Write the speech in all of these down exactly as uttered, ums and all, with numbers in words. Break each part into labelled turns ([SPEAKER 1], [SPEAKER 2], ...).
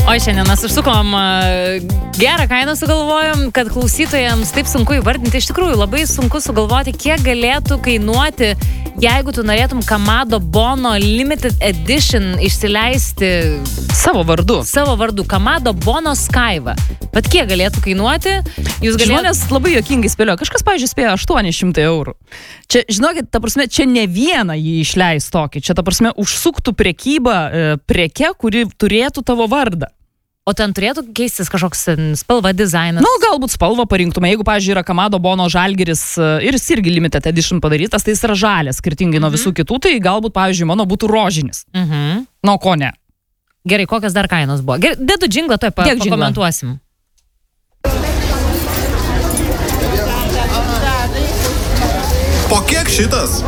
[SPEAKER 1] O šiandien mes užsukom gerą kainą sugalvojom, kad klausytojams taip sunku įvardinti. Iš tikrųjų, labai sunku sugalvoti, kiek galėtų kainuoti, jeigu tu norėtum Kamado Bono Limited Edition išsileisti
[SPEAKER 2] savo vardu.
[SPEAKER 1] Savo vardu. Kamado Bono Skyva. Bet kiek galėtų kainuoti? Jūs galėtų...
[SPEAKER 2] Žmonės labai juokingai spėlioja. Kažkas, pavyzdžiui, spėjo aštuoni šimtai eurų. Čia, žinokit, ta prasme, čia ne vieną jį išleis tokį. Čia, ta prasme, užsuktų prekybą e, preke, kuri turėtų tavo vardą.
[SPEAKER 1] O ten turėtų keistis kažkoks spalva dizainas?
[SPEAKER 2] Nu, galbūt spalvą parinktume. Jeigu, pavyzdžiui, yra Kamado Bono Žalgiris ir jis irgi limited edition padarytas, tai jis yra žalias, skirtingai nuo visų kitų, tai galbūt, pavyzdžiui, mano būtų rožinis.
[SPEAKER 1] Mhm.
[SPEAKER 2] Nu, ko ne.
[SPEAKER 1] Gerai, kokios dar kainos buvo? Gerai, dedu džinglą, tuoj pa, pakomentuosim.
[SPEAKER 3] Po kiek šitas?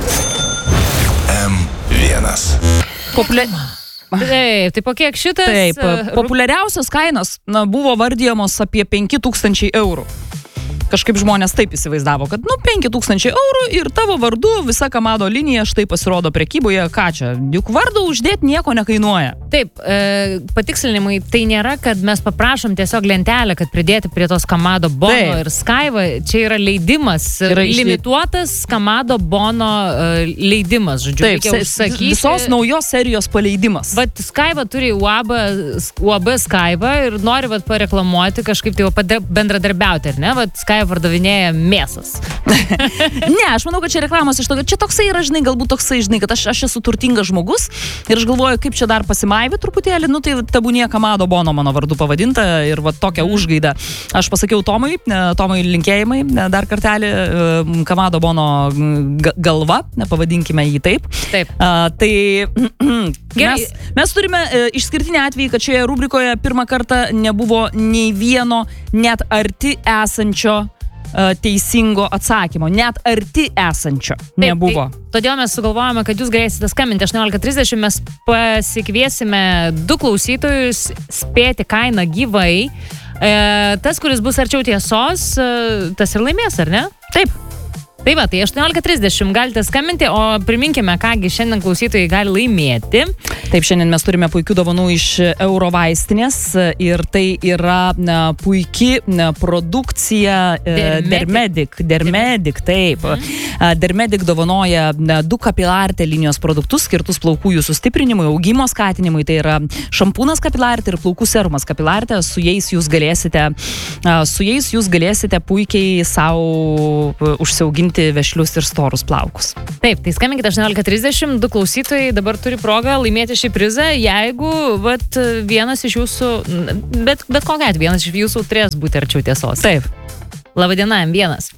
[SPEAKER 3] M vienas.
[SPEAKER 2] Populia...
[SPEAKER 1] Taip, tai po kiek šitas?
[SPEAKER 2] Taip, populiariausios kainos na, buvo vardijamos apie penki tūkstančiai eurų. Kažkaip žmonės taip įsivaizdavo, kad nu penki tūkstančiai eurų ir tavo vardu visa Kamado linija štai pasirodo prekyboje. Ką čia? Juk vardu uždėti nieko nekainuoja.
[SPEAKER 1] Taip, e, patikslinimai, tai nėra, kad mes paprašom tiesiog lentelę, kad pridėti prie tos Kamado Bono taip. Ir Skyva. Čia yra leidimas, yra limituotas Kamado Bono e, leidimas, žodžiu.
[SPEAKER 2] Taip, užsakyti. Visos naujos serijos paleidimas.
[SPEAKER 1] Vat Skyva turi U A B, U A B Skyva ir nori vat pareklamuoti kažkaip tai bendradarbiauti, ar ne? Vat Skyva pardavinėja mėsas.
[SPEAKER 2] Ne, aš manau, kad čia reklamos iš to, kad čia toksai yra, žinai, galbūt toksai, žinai, kad aš, aš esu turtingas žmogus ir aš galvoju, kaip čia dar pasimaivi truputėlį, nu tai tebūnie Kamado Bono mano vardu pavadinta ir va tokią užgaidą. Aš pasakiau Tomui, Tomui linkėjimai, dar kartelį, Kamado Bono galva, pavadinkime jį taip.
[SPEAKER 1] Taip.
[SPEAKER 2] A, tai mes, mes turime išskirtinį atvejį, kad šioje rubrikoje pirmą kartą nebuvo nei vieno net arti esančio teisingo atsakymo. Net arti esančio nebuvo.
[SPEAKER 1] Taip, tai, todėl mes sugalvojame, kad jūs galėsite skambinti aštuoniolika trisdešimt, mes pasikviesime du klausytojus spėti kainą gyvai. E, tas, kuris bus arčiau tiesos, tas ir laimės, ar ne? Taip. Tai va, tai aštuoniolika trisdešimt galite skambinti, o priminkime, kągi šiandien klausytojai gali laimėti.
[SPEAKER 2] Taip, šiandien mes turime puikių dovanų iš Eurovaistinės ir tai yra na, puiki na, produkcija
[SPEAKER 1] Dermedic.
[SPEAKER 2] Dermedic. Dermedic, taip. Mhm. Dermedic dovanoja na, du Capilarte linijos produktus skirtus plaukų jų sustiprinimui, augimo skatinimui. Tai yra šampūnas Capilarte ir plaukų serumas Capilarte. Su jais jūs galėsite, su jais jūs galėsite puikiai savo užsiauginti vešlius ir storus plaukus.
[SPEAKER 1] Taip, tai skambinkite aštuoniolika trisdešimt, du klausytojai dabar turi progą laimėti šį prizą, jeigu vat, vienas iš jūsų, bet, bet kokia atveju, vienas iš jūsų turės būti arčiau tiesos.
[SPEAKER 2] Taip.
[SPEAKER 1] Labadiena, M vienas.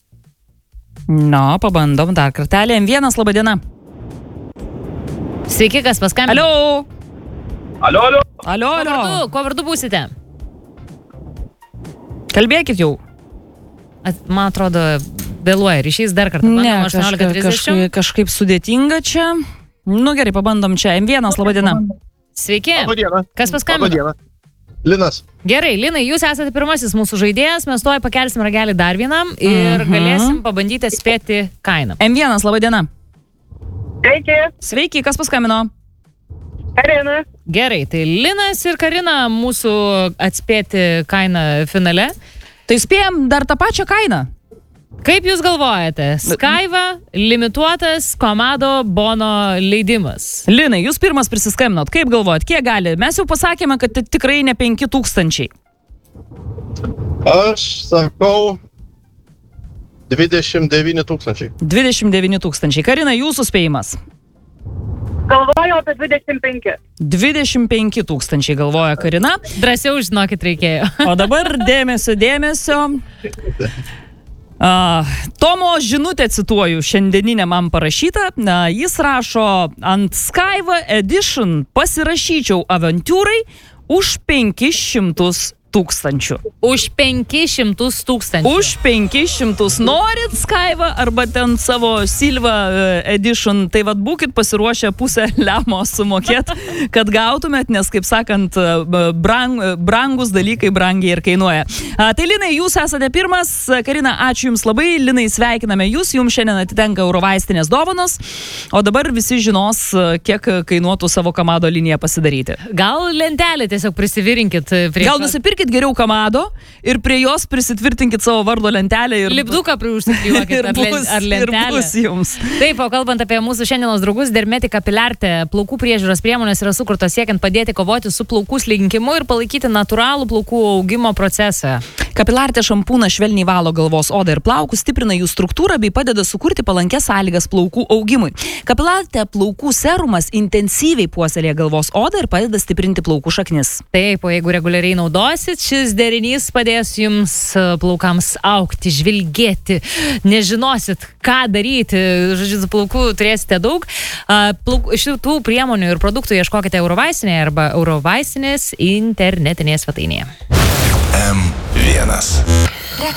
[SPEAKER 2] No, pabandom dar kartelį. M vienas, labadiena.
[SPEAKER 1] Sveiki, kas paskambino?
[SPEAKER 2] Alio.
[SPEAKER 4] Alio, alio.
[SPEAKER 2] Alio, alio.
[SPEAKER 1] Ko vardu, ko vardu būsite?
[SPEAKER 2] Kalbėkit jau.
[SPEAKER 1] At, man atrodo, vėluoja ryšys dar kartą.
[SPEAKER 2] Ne,
[SPEAKER 1] aštuoniolika trisdešimt.
[SPEAKER 2] kažkaip, kažkaip sudėtinga čia. Nu gerai, pabandom čia. M vienas, labadiena.
[SPEAKER 1] Sveiki.
[SPEAKER 4] Labadiena.
[SPEAKER 1] Kas paskambino?
[SPEAKER 4] Labadiena. Linas.
[SPEAKER 1] Gerai, Linai, jūs esate pirmasis mūsų žaidėjas, mes tuoj pakelsim ragelį dar vienam ir
[SPEAKER 2] Mhm.
[SPEAKER 1] galėsim pabandyti spėti kainą.
[SPEAKER 2] M vienas, labadiena.
[SPEAKER 5] Sveiki,
[SPEAKER 2] Sveiki, kas paskambino?
[SPEAKER 5] Karina.
[SPEAKER 1] Gerai, tai Linas ir Karina mūsų atspėti kainą finale.
[SPEAKER 2] Tai spėjom dar tą pačią kainą.
[SPEAKER 1] Kaip jūs galvojate? Skyva, limituotas Kamado Bono leidimas.
[SPEAKER 2] Linai, jūs pirmas prisiskambinot. Kaip galvojat, kiek gali? Mes jau pasakėme, kad tikrai ne penki tūkstančiai.
[SPEAKER 4] Aš sakau dvidešimt devyni tūkstančiai.
[SPEAKER 2] dvidešimt devyni tūkstančiai. Karina, jūsų spėjimas.
[SPEAKER 5] Galvoju apie dvidešimt penki.
[SPEAKER 2] dvidešimt penki tūkstančiai galvoja Karina.
[SPEAKER 1] Drąsiau žinokit reikėjo.
[SPEAKER 2] O dabar dėmesio, dėmesio. Uh, Tomo žinutę cituoju, šiandieninė man parašyta. Na, jis rašo, ant Skyva Edition pasirašyčiau avantūrai už penkis šimtus tūkstančių.
[SPEAKER 1] Už penkis šimtus tūkstančių.
[SPEAKER 2] Už penkis šimtus. Norit Skyva arba ten savo Silva Edition, tai vad būkit pasiruošę pusę lemo sumokėt, kad gautumėt, nes, kaip sakant, brang, brangus dalykai brangiai ir kainuoja. A, tai Linai, jūs esate pirmas. Karina, ačiū Jums labai. Linai, sveikiname Jūs. Jums šiandien atitenka Eurovaistinės dovanos. O dabar visi žinos, kiek kainuotų savo Kamado liniją pasidaryti.
[SPEAKER 1] Gal lentelę tiesiog prisivirinkit prie...
[SPEAKER 2] Gal nusipirkit geriau Kamado ir prie jos prisitvirtinkit savo vardo lentelę ir...
[SPEAKER 1] Lipduką užsiklijuokit ar, len, ar lentelę.
[SPEAKER 2] Ir bus jums.
[SPEAKER 1] Taip, o kalbant apie mūsų šiandienos draugus, Dermetic Capillarte plaukų priežiūros priemonės yra sukurtos siekiant padėti kovoti su plaukų slinkimu ir palaikyti natūralų plaukų augimo procesą.
[SPEAKER 2] Capillarte šampūnas švelniai valo galvos odą ir plaukus, stiprina jų struktūrą bei padeda sukurti palankės sąlygas plaukų augimui. Capillarte plaukų serumas intensyviai puoselėja galvos odą ir padeda stiprinti plaukų šaknis.
[SPEAKER 1] Taip, o jeigu reguliariai naudosit, šis derinys padės jums plaukams augti, žvilgėti, nežinosit, ką daryti, žodžiu, plaukų turėsite daug. Plauk, šitų priemonių ir produktų ieškokite Eurovaistinėje arba Eurovaistinės internetinėje svetainėje.
[SPEAKER 3] M vienas.